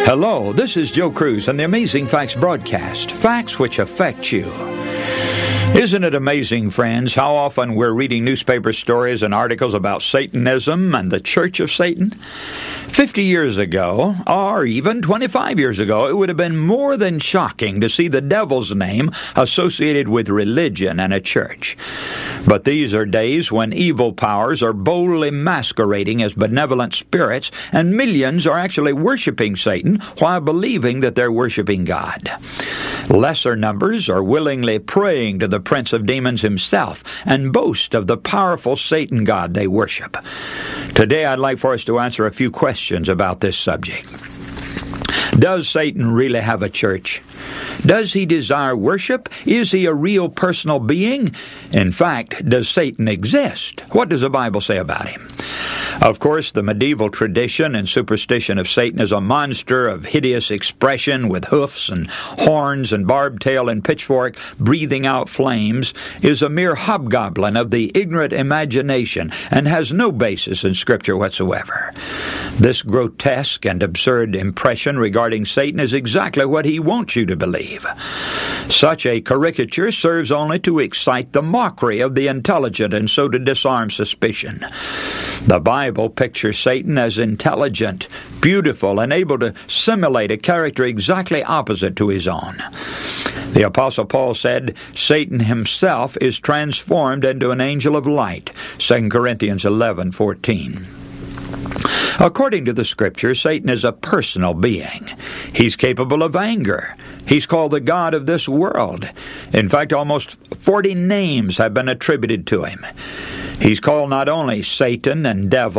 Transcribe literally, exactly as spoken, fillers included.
Hello, this is Joe Cruz and the Amazing Facts broadcast, facts which affect you. Isn't it amazing, friends, how often we're reading newspaper stories and articles about Satanism and the Church of Satan? Fifty years ago, or even twenty-five years ago, it would have been more than shocking to see the devil's name associated with religion and a church. But these are days when evil powers are boldly masquerading as benevolent spirits, and millions are actually worshiping Satan while believing that they're worshiping God. Lesser numbers are willingly praying to the prince of demons himself and boast of the powerful Satan god they worship. Today I'd like for us to answer a few questions about this subject. Does Satan really have a church? Does he desire worship? Is he a real personal being? In fact, does Satan exist? What does the Bible say about him? Of course, the medieval tradition and superstition of Satan as a monster of hideous expression with hoofs and horns and barbed tail and pitchfork breathing out flames is a mere hobgoblin of the ignorant imagination and has no basis in Scripture whatsoever. This grotesque and absurd impression regarding Satan is exactly what he wants you to believe. Such a caricature serves only to excite the mockery of the intelligent and so to disarm suspicion. The Bible pictures Satan as intelligent, beautiful, and able to simulate a character exactly opposite to his own. The Apostle Paul said, Satan himself is transformed into an angel of light, Second Corinthians eleven fourteen. According to the Scripture, Satan is a personal being. He's capable of anger. He's called the god of this world. In fact, almost forty names have been attributed to him. He's called not only Satan and devil,